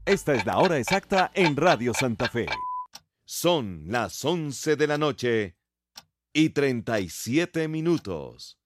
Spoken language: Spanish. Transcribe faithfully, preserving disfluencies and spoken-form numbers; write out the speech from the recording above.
Esta es la hora exacta en Radio Santa Fe. Son las once de la noche y treinta y siete minutos.